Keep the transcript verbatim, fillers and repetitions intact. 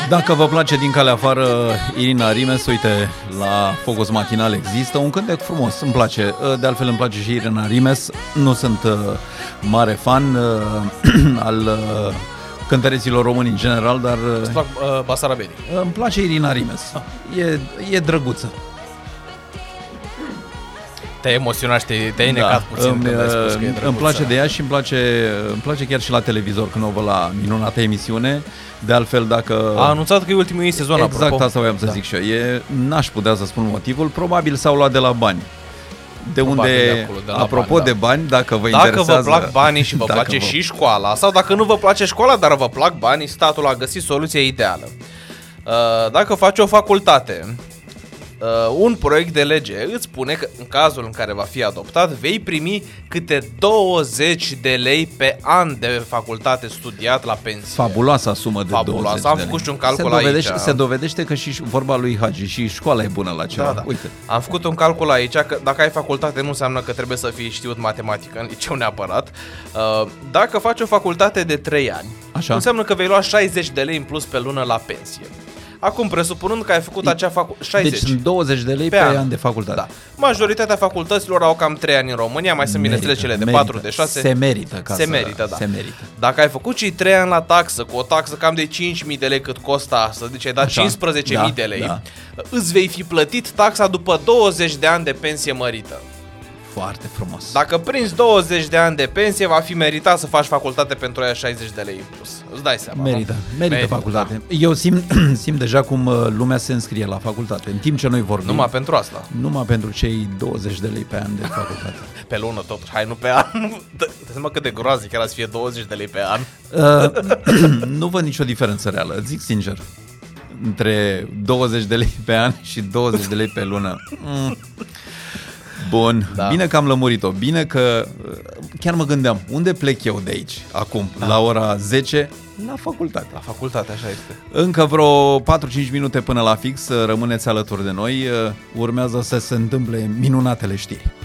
Dacă vă place din calea afară Irina Rimes, uite, la Focus Matinal există un cântec frumos, îmi place. De altfel îmi place și Irina Rimes. Nu sunt uh, mare fan uh, al uh, cântăreților români în general, dar uh, îți plac uh, basarabenii. Îmi place Irina Rimes. Ah. E, e drăguță. Te-ai emoționat și te-ai, te-ai necat da, puțin îmi, când ai spus că e drăguță. Îmi place de ea și îmi place, îmi place chiar și la televizor când o văd la minunată emisiune. De altfel, dacă... A anunțat că e ultimul ei sezon, exact apropo. asta voiam să da. zic și eu. E, n-aș putea să spun motivul. Probabil s-au luat de la bani. De Probabil unde, de acolo, de la apropo bani, de da. bani, dacă vă dacă interesează... vă plac banii și vă place vă... și școala, sau dacă nu vă place școala, dar vă plac banii, statul a găsit soluția ideală. Dacă faci o facultate, un proiect de lege îți spune că în cazul în care va fi adoptat, vei primi câte douăzeci de lei pe an de facultate studiat la pensie. Fabuloasa sumă de Fabuloasă. douăzeci Am de făcut lei. și un calcul se dovedește, aici. Se dovedește că și vorba lui Hagi, și școala e bună la ceva. Da, da. Uite. Am făcut un calcul aici că dacă ai facultate nu înseamnă că trebuie să fii știut matematică în liceu neapărat. Dacă faci o facultate de trei ani, așa, înseamnă că vei lua șaizeci de lei în plus pe lună la pensie. Acum, presupunând că ai făcut e, acea facultate... șaizeci. Deci sunt douăzeci de lei pe, pe an. an de facultate. Da. Majoritatea facultăților au cam trei ani în România, mai sunt bineînțeles cele de merită, patru, de șase. Se merită. Ca se să, merită, da. Se merită. Dacă ai făcut cei trei ani la taxă, cu o taxă cam de cinci mii de lei cât costă astăzi, deci ai dat așa, cincisprezece mii da, de lei, da. Îți vei fi plătit taxa după douăzeci de ani de pensie mărită. Foarte frumos. Dacă prinzi douăzeci de ani de pensie, va fi meritat să faci facultate pentru aia șaizeci de lei în plus. Îți dai seama, Merită, nu? merită, merită facultate. Da. Eu simt, simt deja cum lumea se înscrie la facultate, în timp ce noi vorbim. Numai pentru asta. Numai pentru cei douăzeci de lei pe an de facultate. Pe lună totuși, hai, nu pe an. Dă seama cât de groaznic era să fie douăzeci de lei pe an. Uh, nu văd nicio diferență reală, zic sincer. Între douăzeci de lei pe an și douăzeci de lei pe lună. Mm. Bun, da. Bine că am lămurit-o. Bine că chiar mă gândeam, unde plec eu de aici, acum, da. La ora zece? La facultate. La facultate, așa este. Încă vreo patru-cinci minute până la fix, rămâneți alături de noi. Urmează să se întâmple minunatele știri.